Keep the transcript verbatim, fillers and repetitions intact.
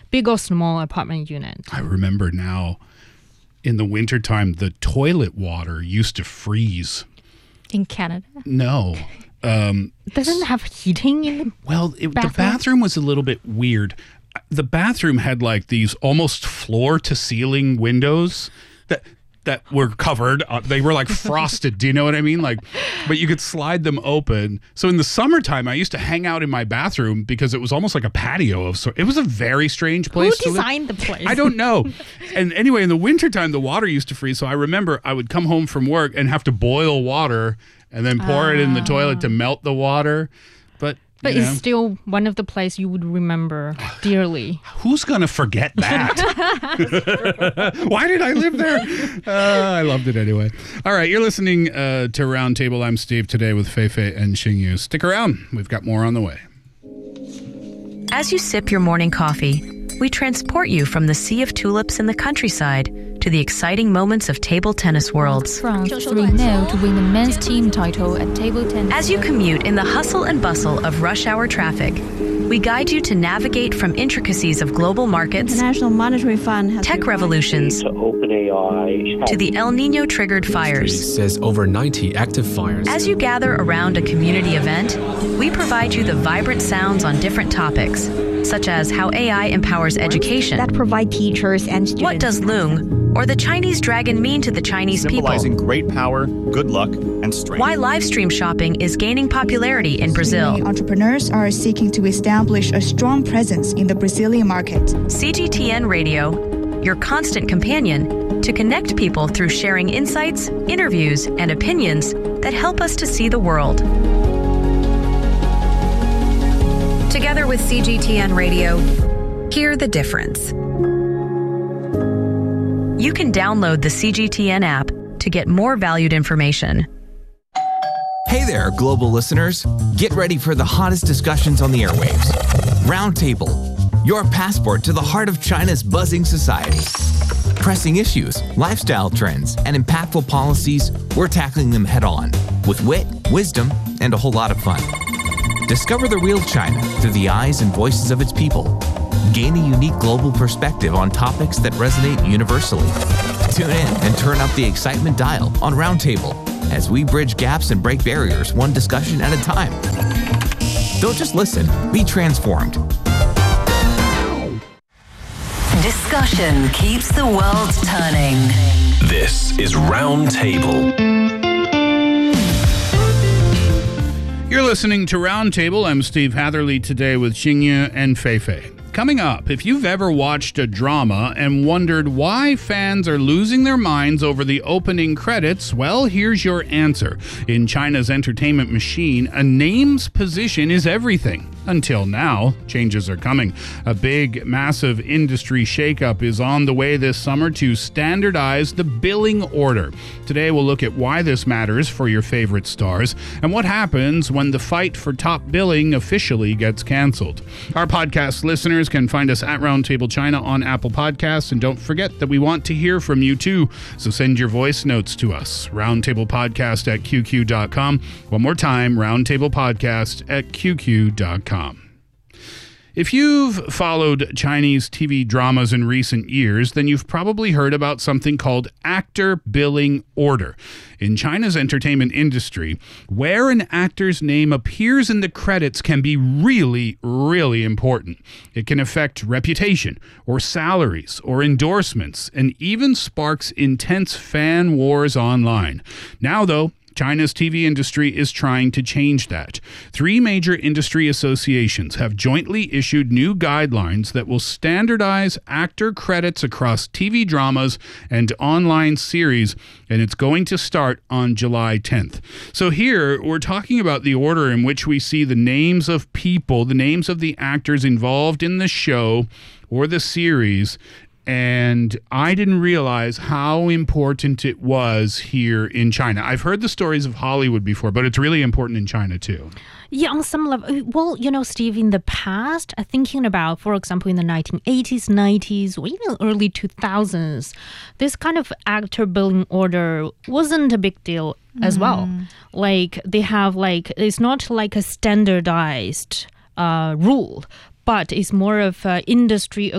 big or small apartment unit. I remember now, in the wintertime, the toilet water used to freeze. In Canada? No. Um, it doesn't have heating in the Well, it, bathroom? the bathroom was a little bit weird. The bathroom had like these almost floor-to-ceiling windows that... that were covered. Uh, they were like frosted. Do you know what I mean? Like, but you could slide them open. So in the summertime, I used to hang out in my bathroom because it was almost like a patio of sort. It was a very strange place. Who designed to live. the place? I don't know. And anyway, in the wintertime, the water used to freeze. So I remember I would come home from work and have to boil water and then pour ah. it in the toilet to melt the water. But But you it's know. still one of the places you would remember dearly. Who's going to forget that? Why did I live there? Uh, I loved it anyway. All right, you're listening uh, to Roundtable. I'm Steve today with Fei Fei and Xingyu. Stick around. We've got more on the way. As you sip your morning coffee, we transport you from the sea of tulips in the countryside to the exciting moments of table tennis worlds. France three nil to win the men's team title at table tennis. As you commute in the hustle and bustle of rush hour traffic, we guide you to navigate from intricacies of global markets, International Monetary Fund has tech revolutions, to OpenAI, to the El Nino triggered fires. Says over ninety active fires. As you gather around a community event, we provide you the vibrant sounds on different topics, such as how A I empowers education. That provide teachers and students. What does Loong or the Chinese dragon mean to the Chinese Symbolizing people? great power, good luck, and strength. Why live stream shopping is gaining popularity in Brazil. Many entrepreneurs are seeking to establish a strong presence in the Brazilian market. C G T N Radio, your constant companion to connect people through sharing insights, interviews, and opinions that help us to see the world. Together with C G T N Radio, hear the difference. You can download the C G T N app to get more valued information. Hey there, global listeners. Get ready for the hottest discussions on the airwaves. Roundtable, your passport to the heart of China's buzzing society. Pressing issues, lifestyle trends, and impactful policies, we're tackling them head on with wit, wisdom, and a whole lot of fun. Discover the real China through the eyes and voices of its people. Gain a unique global perspective on topics that resonate universally. Tune in and turn up the excitement dial on Roundtable as we bridge gaps and break barriers one discussion at a time. Don't just listen, be transformed. Discussion keeps the world turning. This is Roundtable. You're listening to Roundtable. I'm Steve Hatherley today with Xingyu and Fei Fei. Coming up, if you've ever watched a drama and wondered why fans are losing their minds over the opening credits, well, here's your answer. In China's entertainment machine, a name's position is everything. Until now, changes are coming. A big, massive industry shakeup is on the way this summer to standardize the billing order. Today, we'll look at why this matters for your favorite stars and what happens when the fight for top billing officially gets canceled. Our podcast listeners can find us at Roundtable China on Apple Podcasts, and don't forget that we want to hear from you too, so send your voice notes to us. Roundtablepodcast at Q Q dot com. One more time, Roundtablepodcast at Q Q dot com. If you've followed Chinese T V dramas in recent years, then you've probably heard about something called actor billing order. In China's entertainment industry, where an actor's name appears in the credits can be really, really important. It can affect reputation, or salaries, or endorsements, and even sparks intense fan wars online. Now, though, China's T V industry is trying to change that. Three major industry associations have jointly issued new guidelines that will standardize actor credits across T V dramas and online series, and it's going to start on July tenth. So here, we're talking about the order in which we see the names of people, the names of the actors involved in the show or the series. And I didn't realize how important it was here in China. I've heard the stories of Hollywood before, but it's really important in China too. Yeah, on some level. Well, you know, Steve, in the past, uh, thinking about, for example, in the nineteen eighties, nineties, or even early two thousands, this kind of actor billing order wasn't a big deal as mm. well. Like, they have, like, it's not like a standardized uh, rule, but it's more of an industry